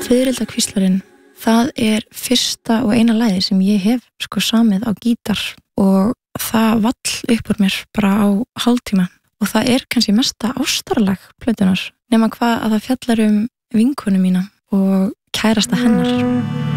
Fiðrildakvíslarinn, það fyrsta og eina lagið sem ég hef samið á gítar og það vall upp úr mér bara á hálftíma og það kannski mesta ástarlag plötunnar nema hvað að það fjallar vinkonu mína og kærasta hennar.